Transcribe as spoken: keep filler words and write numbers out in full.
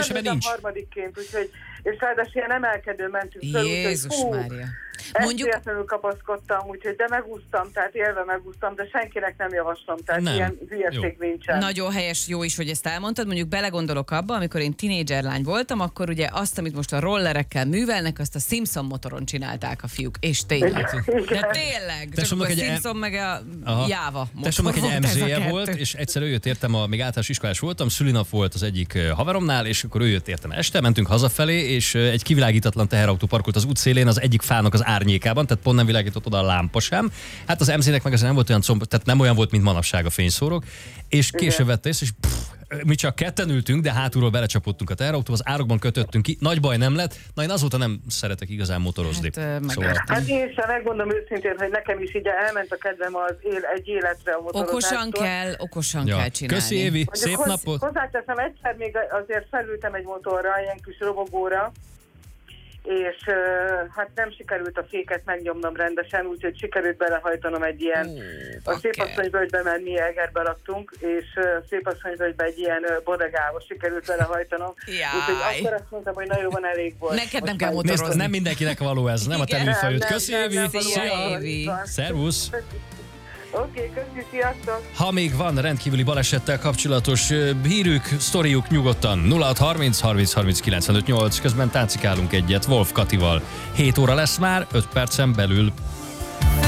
Idősebben nincs. harmadikként, úgyhogy, és ráadásul ilyen emelkedő mentünk föl, Jézus úgyhogy Mária. Mondjuk... Ezt kapaszkodtam, úgyhogy de megúsztam, tehát élve megúsztam, de senkinek nem javaslom, tehát nem. Ilyen hülyeség nincsen. Nagyon helyes, jó is, hogy ezt elmondtad. Mondjuk belegondolok abba, amikor én tinédzserlány voltam, akkor ugye azt, amit most a rollerekkel művelnek, azt a Simpson motoron csinálták a fiúk. És tényleg. De tényleg. Csak akkor a Simpson meg a Aha. Java motor. Tesómnak egy em zé-je volt, és egyszer ő jött értem, a, még általános iskolás voltam, szülinap volt az egyik haveromnál, és akkor ő jött értem este, mentünk hazafelé, és egy kivilágítatlan teherautó parkolt az útszélén, az egyik fának az árnyékában, tehát pont nem világított oda a lámpa sem. Hát az em zé-nek meg azért nem volt olyan comb, tehát nem olyan volt, mint manapság a fényszórok, és később vette észre, és pff, mi csak ketten ültünk, de hátulról belecsapottunk a teherautóhoz, az árokban kötöttünk ki, nagy baj nem lett. Na én azóta nem szeretek igazán motorozni. Hát, szóval. hát én sem megmondom őszintén, hogy nekem is így elment a kedvem az él, egy életre a motorozástól. Okosan kell, okosan ja. kell csinálni. Köszi Évi, Mondjuk szép hoz, napot! Hozzáteszem, egyszer még azért felültem egy motorra, ilyen kis robogóra, és uh, hát nem sikerült a féket megnyomnom rendesen, úgyhogy sikerült belehajtanom egy ilyen, uh, a Szépasszonyvölgybe, mert mi Egerbe laktunk, és uh, Szépasszonyvölgybe egy ilyen uh, bodegába sikerült belehajtanom. Úgyhogy akkor azt mondtam, hogy na jó, van, elég volt. Neked nem kell motorozni. Nézd, nem mindenkinek való ez, nem a te műfajod. Köszi Évi! Szia Évi! Szervusz! Oké, okay, köszi, sziasztok! Ha még van rendkívüli balesettel kapcsolatos hírük, sztoriuk, nyugodtan nulla hat harminc harminc harminc kilencvenöt nyolc, közben táncikálunk egyet Wolf Katival. hét óra lesz már, öt percen belül.